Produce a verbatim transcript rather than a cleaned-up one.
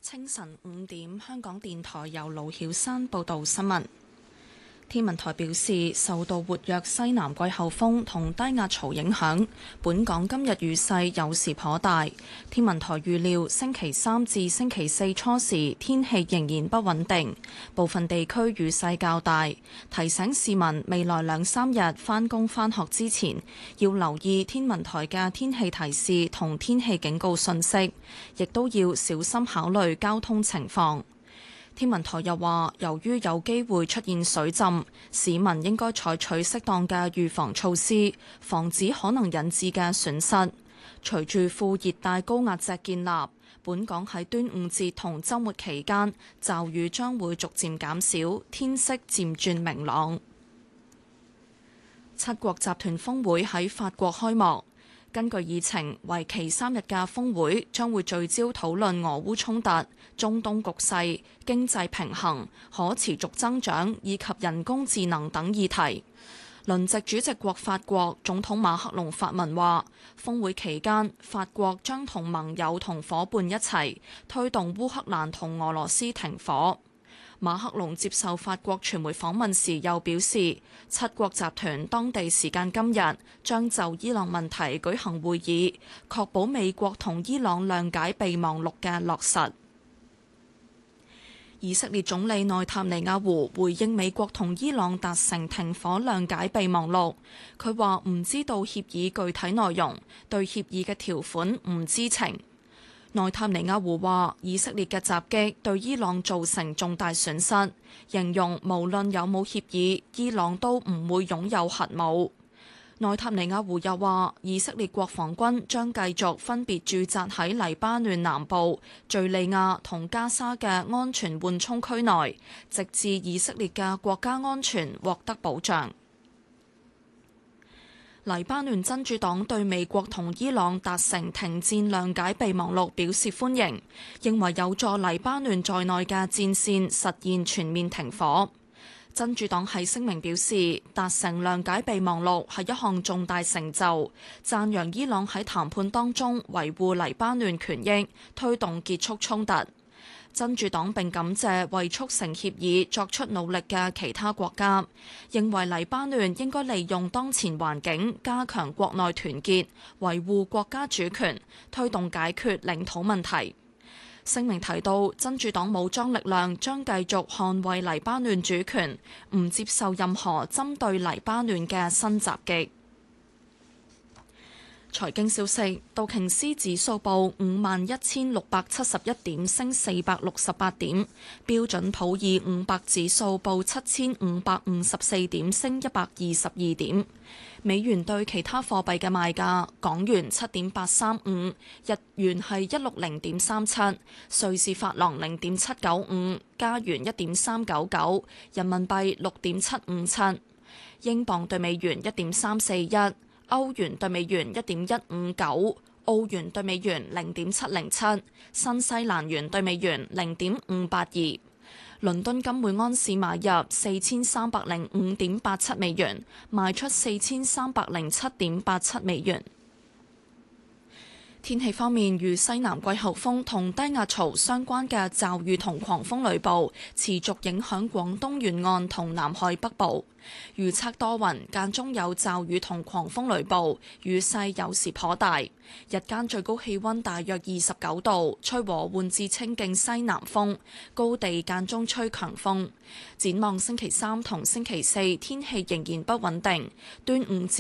清晨五點，香港電台由盧曉山報道新聞。天文台表示，受到活躍西南季候風同低壓槽影響，本港今日雨勢有時頗大。天文台預料星期三至星期四初時天氣仍然不穩定，部分地區雨勢較大。提醒市民未來兩三日返工返學之前，要留意天文台嘅天氣提示同天氣警告信息，亦都要小心考慮交通情況。天文台又話，由於有機會出現水浸，市民應該採取適當嘅預防措施，防止可能引致嘅損失。隨住副熱帶高壓脊建立，本港喺端午節同週末期間，驟雨將會逐漸減少，天色漸轉明朗。七國集團峰會喺法國開幕。根據議程，為期三日嘅峰會將會聚焦討論俄烏衝突、中東局勢、經濟平衡、可持續增長以及人工智能等議題。輪值主席國法國總統馬克龍發文話，峰會期間法國將同盟友同伙伴一齊推動烏克蘭同俄羅斯停火。馬克龍接受法國傳媒訪問時又表示，七國集團當地時間今日將就伊朗問題舉行會議，確保美國同伊朗諒解備忘錄嘅落實。以色列總理內塔尼亞胡回應美國同伊朗達成停火諒解備忘錄，佢話唔知道協議具體內容，對協議嘅條款唔知情。內塔尼亞胡話，以色列嘅襲擊對伊朗造成重大損失，形容無論有冇協議，伊朗都唔會擁有核武。內塔尼亞胡又話，以色列國防軍將繼續分別駐紮喺黎巴嫩南部、敘利亞同加沙嘅安全緩衝區內，直至以色列嘅國家安全獲得保障。黎巴嫩真主黨對美國同伊朗達成停戰諒解備忘錄表示歡迎，認為有助黎巴嫩在內嘅戰線實現全面停火。真主黨喺聲明表示，達成諒解備忘錄係一項重大成就，讚揚伊朗喺談判當中維護黎巴嫩權益，推動結束衝突。真主黨並感謝為促成協議作出努力嘅其他國家，認為黎巴嫩應該利用當前環境加強國內團結，維護國家主權，推動解決領土問題。聲明提到，真主黨武裝力量將繼續捍衛黎巴嫩主權，唔接受任何針對黎巴嫩嘅新襲擊。財經消息，道瓊斯指數報五萬一千六百七十一點，升四百六十八點；標準普爾五百指數報七千五百五十四點，升一百二十二點。美元對其他貨幣嘅賣價：港元七點八三五，日元係一六零點三七，瑞士法郎零點七九五，加元一點三九九，人民幣六點七五七，英鎊對美元一點三四一。歐元對美元一點一五九，澳元對美元零點七零七，新西蘭元對美元零點五八二。倫敦金每安士買入四千三百零五點八七美元，賣出四千三百零七點八七美元。天氣方面，與西南季候風同低壓槽相關嘅驟雨同狂風雷暴持續影響廣東沿岸同南海北部。預測多雲，間中有驟雨同狂風雷暴，雨勢有時頗大。日間最高氣溫大約二十九度，吹和緩至清勁西南風，高地間中吹強風。展望星期三同星期四，天氣仍然不穩定。端午節